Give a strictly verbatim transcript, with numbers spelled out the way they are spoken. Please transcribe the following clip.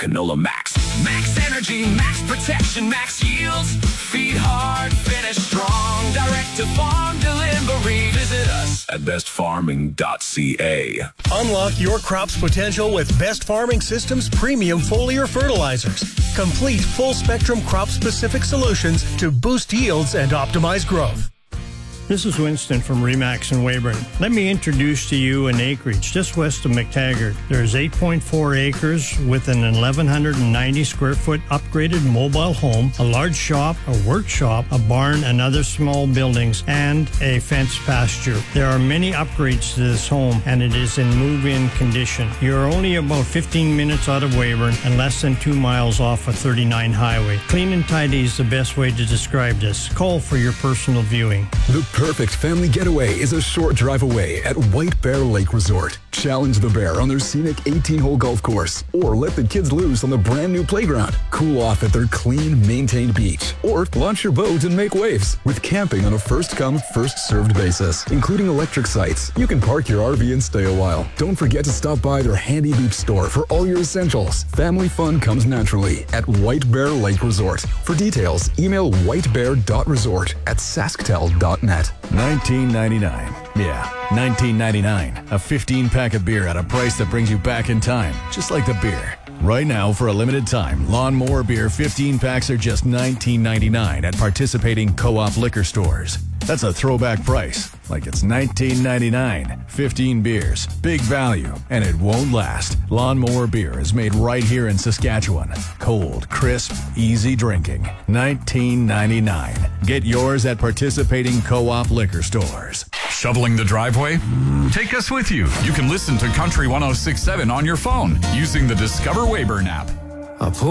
Canola Max. Max energy, max protection, max yields. Feed hard, finish strong. Direct to farm delivery. Visit us at best farming dot c a. Unlock your crop's potential with Best Farming Systems premium foliar fertilizers. Complete full-spectrum crop-specific solutions to boost yields and optimize growth. This is Winston from Remax in Weyburn. Let me introduce to you an acreage just west of McTaggart. There's eight point four acres with an eleven ninety square foot upgraded mobile home, a large shop, a workshop, a barn, and other small buildings, and a fenced pasture. There are many upgrades to this home, and it is in move-in condition. You're only about fifteen minutes out of Weyburn and less than two miles off of thirty-nine highway. Clean and tidy is the best way to describe this. Call for your personal viewing. The perfect family getaway is a short drive away at White Bear Lake Resort. Challenge the bear on their scenic eighteen-hole golf course, or let the kids loose on the brand new playground. Cool off at their clean, maintained beach, or launch your boat and make waves with camping on a first-come, first-served basis, including electric sites. You can park your R V and stay a while. Don't forget to stop by their handy beach store for all your essentials. Family fun comes naturally at White Bear Lake Resort. For details, email whitebear dot resort at sasktel dot net. nineteen ninety-nine. Yeah, nineteen ninety-nine. A fifteen pack of beer at a price that brings you back in time, just like the beer. Right now, for a limited time, Lawnmower Beer fifteen packs are just nineteen ninety-nine at participating Co-op liquor stores. That's a throwback price, like it's nineteen ninety-nine. fifteen beers, big value, and it won't last. Lawnmower Beer is made right here in Saskatchewan. Cold, crisp, easy drinking. nineteen ninety-nine. Get yours at participating Co-op liquor stores. Shoveling the driveway? Take us with you. You can listen to Country one oh six point seven on your phone using the Discover Weyburn app.